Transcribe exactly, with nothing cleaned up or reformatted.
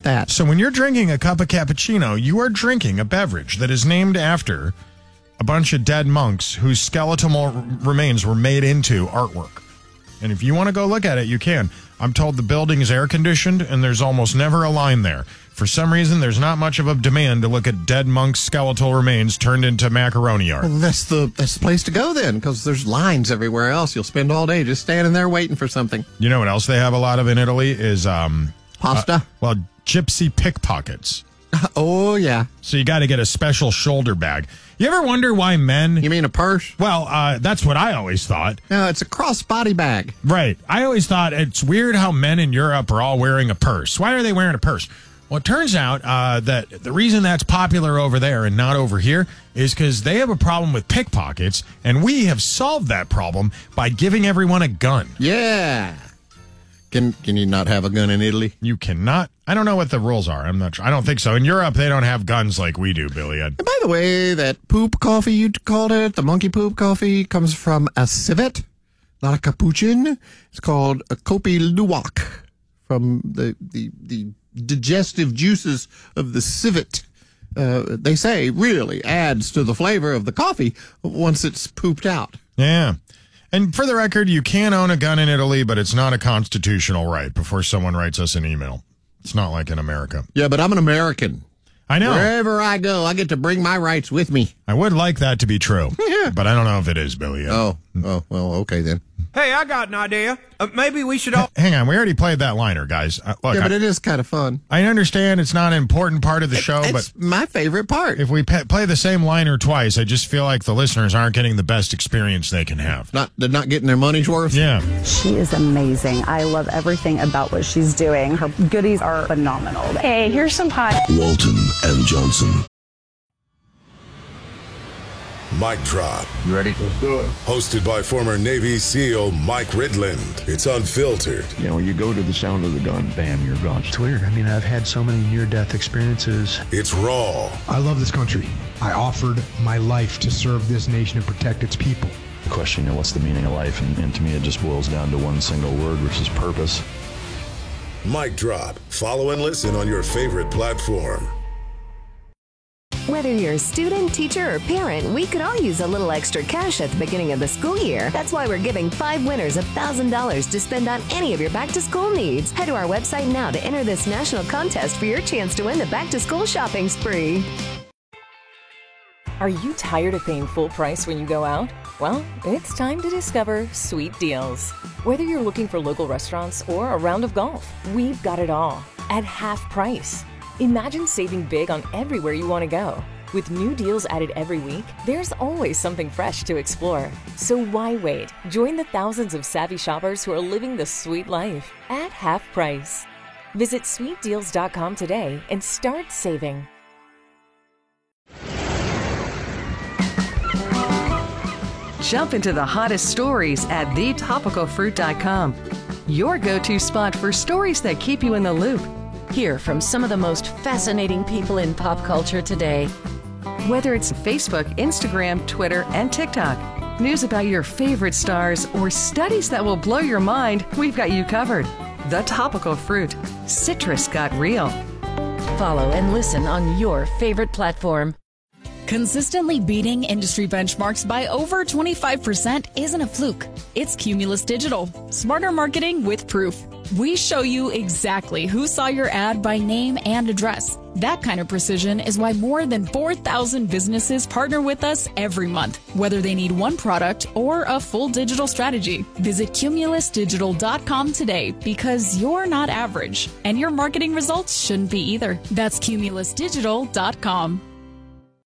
that. So when you're drinking a cup of cappuccino, you are drinking a beverage that is named after a bunch of dead monks whose skeletal remains were made into artwork. And if you want to go look at it, you can. I'm told the building is air-conditioned, and there's almost never a line there. For some reason, there's not much of a demand to look at dead monks' skeletal remains turned into macaroni art. Well, that's the that's the place to go then, because there's lines everywhere else. You'll spend all day just standing there waiting for something. You know what else they have a lot of in Italy is... um Pasta? Uh, well, gypsy pickpockets. Oh, yeah. So you got to get a special shoulder bag. You ever wonder why men... You mean a purse? Well, uh, that's what I always thought. No, it's a cross-body bag. Right. I always thought it's weird how men in Europe are all wearing a purse. Why are they wearing a purse? Well, it turns out uh, that the reason that's popular over there and not over here is because they have a problem with pickpockets, and we have solved that problem by giving everyone a gun. Yeah. Can can you not have a gun in Italy? You cannot. I don't know what the rules are. I'm not sure. I don't think so. In Europe, they don't have guns like we do, Billy Ed. And by the way, that poop coffee you called it, the monkey poop coffee, comes from a civet, not a capuchin. It's called a Kopi Luwak, from the, the, the digestive juices of the civet. Uh, they say really adds to the flavor of the coffee once it's pooped out. Yeah. And for the record, you can own a gun in Italy, but it's not a constitutional right before someone writes us an email. It's not like in America. Yeah, but I'm an American. I know. Wherever I go, I get to bring my rights with me. I would like that to be true. Yeah. But I don't know if it is, Billy. Yet. Oh, oh, well, okay then. Hey, I got an idea. Uh, maybe we should all... Hang on, we already played that liner, guys. Uh, look, yeah, but I, it is kind of fun. I understand it's not an important part of the show, It's but my favorite part. if we pe- play the same liner twice, I just feel like the listeners aren't getting the best experience they can have. Not they're not getting their money's worth. Yeah. She is amazing. I love everything about what she's doing. Her goodies are phenomenal. Hey, here's some pie. Walton and Johnson. Mic Drop. You ready? Let's do it. Hosted by former Navy SEAL Mike Ridland. It's unfiltered. You know, you go to the sound of the gun, bam, you're gone. It's weird. I mean, I've had so many near-death experiences. It's raw. I love this country. I offered my life to serve this nation and protect its people. The question, you know, what's the meaning of life? And, and to me, it just boils down to one single word, which is purpose. Mic Drop. Follow and listen on your favorite platform. Whether you're a student, teacher, or parent, we could all use a little extra cash at the beginning of the school year. That's why we're giving five winners one thousand dollars to spend on any of your back-to-school needs. Head to our website now to enter this national contest for your chance to win the back-to-school shopping spree. Are you tired of paying full price when you go out? Well, it's time to discover Sweet Deals. Whether you're looking for local restaurants or a round of golf, we've got it all at half price. Imagine saving big on everywhere you want to go. With new deals added every week, there's always something fresh to explore. So why wait? Join the thousands of savvy shoppers who are living the sweet life at half price. Visit sweet deals dot com today and start saving. Jump into the hottest stories at the topical fruit dot com. Your go-to spot for stories that keep you in the loop. Hear from some of the most fascinating people in pop culture today. Whether it's Facebook, Instagram, Twitter, and TikTok, news about your favorite stars, or studies that will blow your mind, we've got you covered. The Topical Fruit. Citrus got real. Follow and listen on your favorite platform. Consistently beating industry benchmarks by over twenty-five percent isn't a fluke. It's Cumulus Digital. Smarter marketing with proof. We show you exactly who saw your ad by name and address. That kind of precision is why more than four thousand businesses partner with us every month, whether they need one product or a full digital strategy. Visit cumulus digital dot com today, because you're not average, and your marketing results shouldn't be either. That's cumulus digital dot com.